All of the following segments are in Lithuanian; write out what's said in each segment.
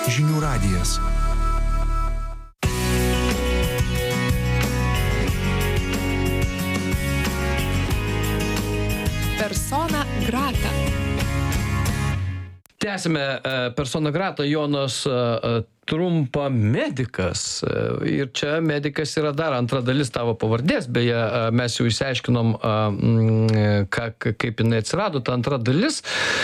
Žinių radijas. Persona grata. Tęsime persona grata. Jonas Trumpa medikas. Ir čia medikas yra dar antra dalis tavo pavardės. Beje, mes jau išsiaiškinom, kaip jinai atsirado, ta antra dalis.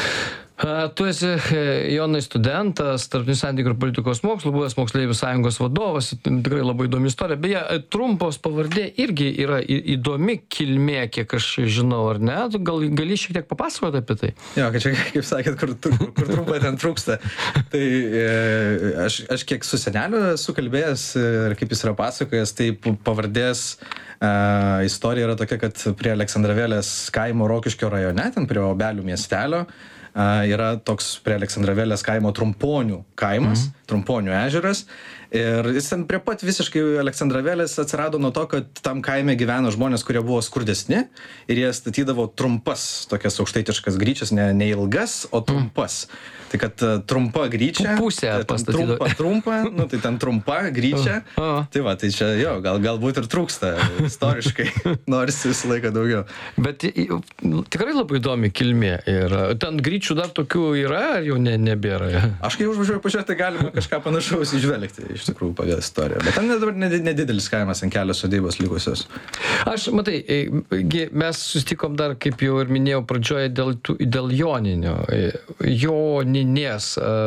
Tu esi, Jonai, studentas, tarptautinių santykių ir politikos mokslų, buvęs moksleivių sąjungos vadovas, tikrai labai įdomi istorija. Beje, Trumpos pavardė irgi yra įdomi kilmė, kiek aš žinau, ar ne? Tu gali šiek tiek papasakoti apie tai? Jo, kad čia, kaip sakėt, kur Trumpai ten trūksta. Tai aš kiek su seneliu esu kalbėjęs ir kaip jis yra pasakojęs, tai pavardės istorija yra tokia, kad prie Aleksandravėlės kaimo Rokiškio rajone, ten prie Obelių miestelio, yra toks prie Aleksandravėlės kaimo Trumponių kaimas, Trumponių ežeras. Ir jis ten prie pat visiškai Aleksandravėlės atsirado nuo to, kad tam kaime gyveno žmonės, kurie buvo skurdesni ir jie statydavo trumpas, tokias aukštaitiškas gryčias, ne ilgas, o trumpas. Tai kad trumpa gryčia, pusę pastatydavo. Trumpa, nu tai ten trumpa gryčia. Tai va, tai čia jo, galbūt ir trūksta istoriškai, nors visą laiką daugiau. Bet tikrai labai įdomi kilmė. Ir ten gryčių dar tokių yra, ar jau nebėra? Aš kai užvažiuoju pažiūrėti, tai galima kažką panašaus išvelgti, iš tikrųjų, pagal istoriją. Bet ten dabar nedidelis kaimas ant kelios sodybos likusios. Aš, matai, mes susitikom dar, kaip jau ir minėjau pradžioje, dėl Joninio. Joninės.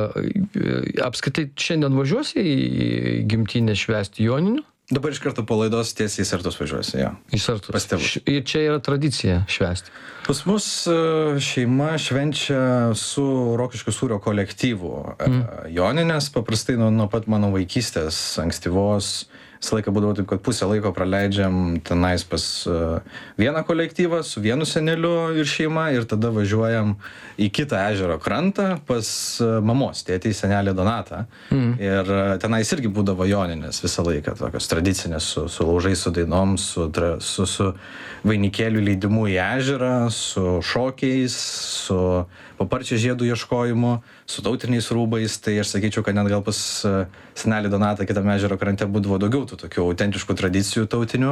Apskritai, šiandien važiuosi į gimtinę švęsti Joninių? Dabar iš karto po laidos tiesiai į Sartus važiuosi, jo. Į Sartus. Pas tėvus. Ir čia yra tradicija švęsti. Pas mus šeima švenčia su Rokiškio sūrio kolektyvu Joninės, paprastai nuo pat mano vaikystės, ankstyvos. Visą laiką būdavo taip, kad pusę laiko praleidžiam tenais pas vieną kolektyvą su vienu seneliu ir šeima ir tada važiuojam į kitą ežero krantą pas mamos tėtį, senelį Donatą. Ir tenais irgi būdavo Joninės visą laiką, tokios tradicinės su laužais, su dainom, su vainikėlių leidimu į ežerą, su šokiais, su paparčio žiedų ieškojimu, su tautiniais rūbais. Tai aš sakyčiau, kad net gal pas senelį Donatą kitame ežero krante būdavo daugiau tų tokių autentiškų tradicijų tautinių,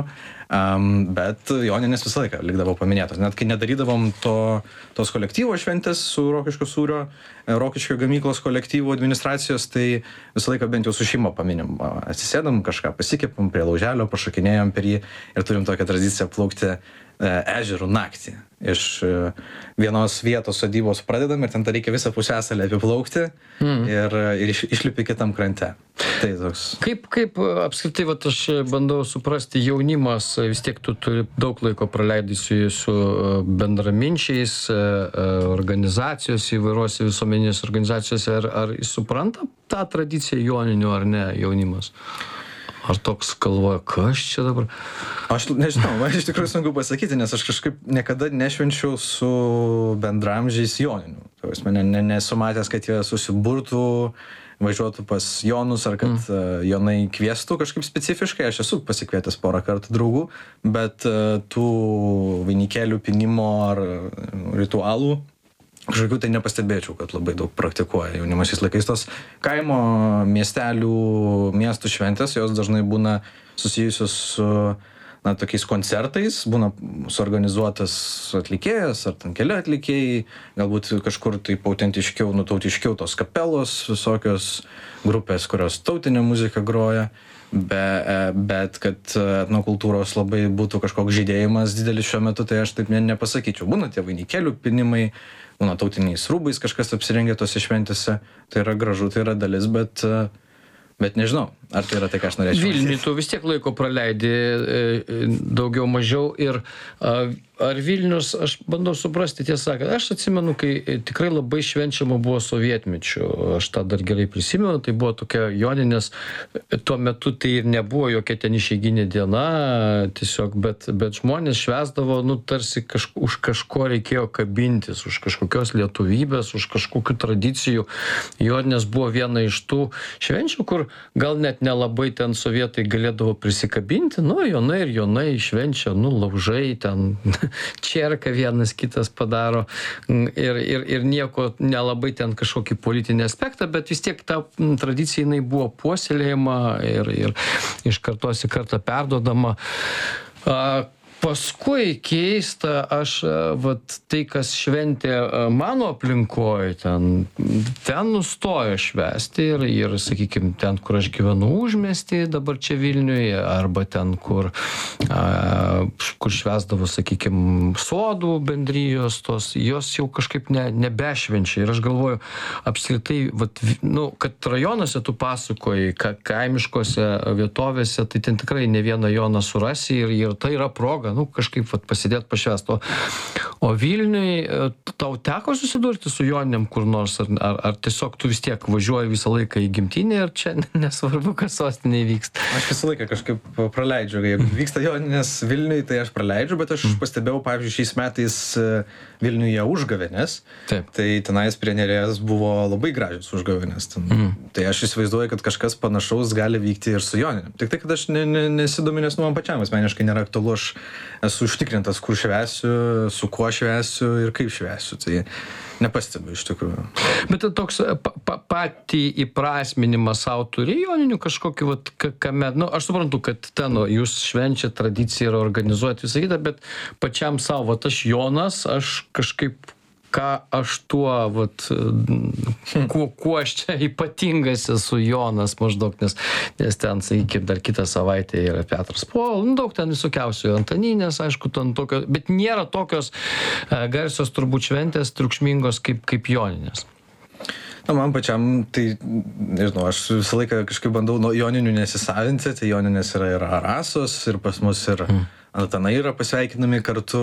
bet Joninės visą laiką likdavo paminėtos. Net kai nedarydavom tos kolektyvo šventės su Rokiškio sūrio, Rokiškio gamyklos kolektyvo administracijos, tai visą laiką bent jau su šeima paminim. Atsisėdam, kažką pasikepam prie lauželio, pašokinėjom per jį ir turim tokią tradiciją plaukti ežerų naktį. Iš vienos vietos sodybos pradedam ir ten reikia visą pusiasalį apiplaukti ir išlipi kitam krante. Tai toks. Kaip apskritai, vat aš bandau suprasti, jaunimas, vis tiek tu turi daug laiko praleidai su bendraminčiais, organizacijos, įvairiuose visuomeninės organizacijose, ar supranta tą tradiciją Joninių ar ne jaunimas? Ar toks galvoja, kas čia dabar? Aš nežinau, man iš tikrųjų sunku pasakyti, nes aš kažkaip niekada nešvenčiau su bendramžiais Joninių. Tai aš nesu matęs, kad jie susiburtų, važiuotų pas Jonus, ar kad Jonai kviestų kažkaip specifiškai. Aš esu pasikvietęs porą kartų draugų, bet tų vainikėlių pinimo ar ritualų kažkokių tai nepastebėčiau, kad labai daug praktikuoja jaunimas šiais laikais. Tos kaimo miestelių, miestų šventės, jos dažnai būna susijusios su tokiais koncertais, būna suorganizuotas atlikėjas ar ten keli atlikėjai, galbūt kažkur taip autentiškiau, tautiškiau tos kapelos, visokios grupės, kurios tautinę muziką groja, bet kad etnokultūros labai būtų kažkoks žydėjimas didelis šiuo metu, tai aš taip nepasakyčiau. Būna tie vainikėlių pinimai, būna tautiniais rūbais kažkas apsirengia tose šventėse, tai yra gražu, tai yra dalis, bet nežinau, ar tai yra tai, ką aš norėčiau. Vilniui tu vis tiek laiko praleidi daugiau mažiau ir ar Vilnius, aš bandau suprasti tiesą, kad aš atsimenu, kai tikrai labai švenčiama buvo sovietmečiu, aš tą dar gerai prisimenu, tai buvo tokia Joninės, tuo metu tai ir nebuvo jokia ten išeiginė diena, tiesiog, bet žmonės švęsdavo, tarsi už kažko reikėjo kabintis, už kažkokios lietuvybės, už kažkokių tradicijų. Joninės buvo viena iš tų švenčių, kur gal net nelabai ten sovietai galėdavo prisikabinti, Jonai ir Jonai švenčia, laužai ten čerką vienas kitas padaro ir nieko nelabai ten kažkokį politinį aspektą, bet vis tiek ta tradicija jinai buvo puoselėjama ir iš kartos į kartą perduodama. Paskui keista, aš vat tai, kas šventė mano aplinkoje, ten nustojo švęsti ir sakykime, ten, kur aš gyvenu užmiesty, dabar čia Vilniuje, arba ten, kur švęsdavo, sakykime, sodų bendrijos, jos jau kažkaip nebešvenčia. Ir aš galvoju, apskritai, vat, kad rajonuose tu pasakoji, kaimiškose vietovėse, tai ten tikrai ne vieną Joną surasi ir tai yra proga, kažkaip pasidėt pašvęst. O Vilniui tau teko susidurti su Joninėm kur nors, ar tiesiog tu vis tiek važiuoji visą laiką į gimtinę ir čia nesvarbu, kas sostinėje vyksta? Aš visą laiką kažkaip praleidžiu. Jeigu vyksta Joninės Vilniui, tai aš praleidžiu, bet aš pastebėjau, pavyzdžiui, šiais metais Vilniuje užgavėnės. Taip. Tai tenais prie Neries buvo labai gražios užgavėnės. Tai aš įsivaizduoju, kad kažkas panašaus gali vykti ir su Joninėm. Tik tai, kad aš nesidomiu, nes man pačiam asmeniškai nėra aktualu, aš esu užtikrintas, kur švęsiu, su kuo švęsiu ir kaip švęsiu. Tai nepastebiu iš tikrųjų. Bet toks patį įprasminimą savo turi Joninių kažkokį, kame, aš suprantu, kad ten jūs švenčia tradiciją ir organizuojat visą kitą, bet pačiam savo, aš Jonas, aš kažkaip, ką aš tuo, kuo aš čia ypatingas esu Jonas maždaug, nes ten, sakykime, dar kitą savaitę yra Petras Povil, daug ten visokiausių Antaninės, aišku, ten tokio, bet nėra tokios garsios turbūt šventės triukšmingos kaip Joninės. Man pačiam, tai, nežinau, aš visą laiką kažkaip bandau nuo Joninių nesisavinti, tai Joninės yra ir Rasos, ir pas mus ir Antanai yra pasveikinami kartu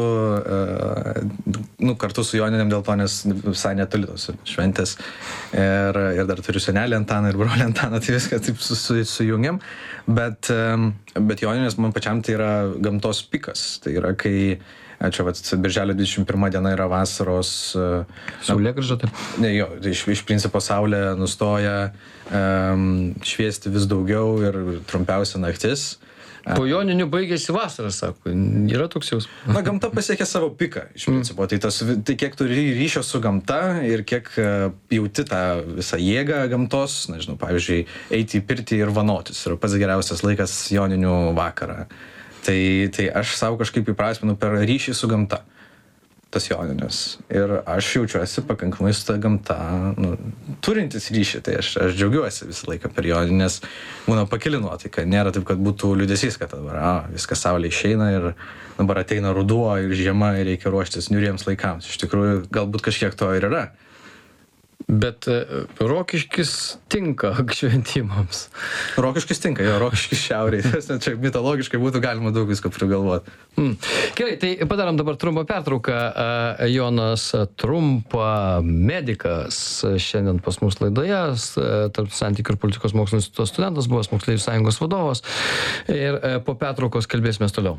su Joninėm dėl to, nes visai netoli tos šventės. Ir dar turiu senelį Antaną ir brolį Antaną, tai viską taip sujungiam. Bet Joninės man pačiam tai yra gamtos pikas. Tai yra, kai čia birželio 21 diena yra vasaros... Saulėgrįža, taip? Ne, jo, iš principo saulė nustoja šviesti vis daugiau ir trumpiausia naktis. Po Joninių baigėsi vasara, sako. Yra toks jaus. Gamta pasiekė savo piką, iš principo. Tai kiek turi ryšio su gamta ir kiek jauti tą visą jėgą gamtos, nežinau, pavyzdžiui, eiti į pirtį ir vanotis. Yra pats geriausias laikas Joninių vakarą. Tai aš savo kažkaip įprasminu per ryšį su gamta. Tas Joninės. Ir aš jaučiuosi pakankamai su ta gamta, turintis ryšį, tai aš džiaugiuosi visą laiką per Joninės, būna pakeli nuotaika, nėra taip, kad būtų liūdesys, kad dabar viskas saulė išeina ir dabar ateina ruduo ir žiema ir reikia ruoštis niūriems laikams. Iš tikrųjų, galbūt kažkiek to ir yra. Bet Rokiškis tinka šventimams. Rokiškis tinka, jo, Rokiškis šiaurėje. Čia mitologiškai būtų galima daug visko prigalvoti. Gerai, tai padarom dabar trumpą pertrauką. Jonas Trumpa, medikas, šiandien pas mus laidoje, tarp santykių ir politikos mokslo instituto studentas, buvęs Moksleivių sąjungos vadovas. Ir po pertraukos kalbėsime toliau.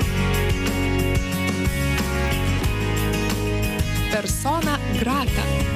Persona grata.